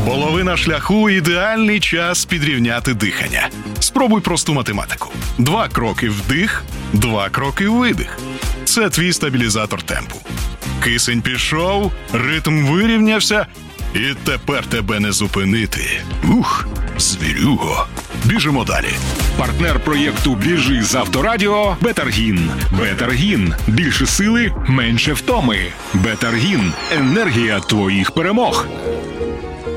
Половина шляху – ідеальний час підрівняти дихання. Спробуй просту математику. 2 кроки вдих, 2 кроки видих. Це твій стабілізатор темпу. Кисень пішов, ритм вирівнявся, і тепер тебе не зупинити. Звірюго. Біжимо далі. Партнер проєкту «Біжи» з Авторадіо – Бетаргін. Бетаргін. Більше сили, менше втоми. Бетаргін. Енергія твоїх перемог.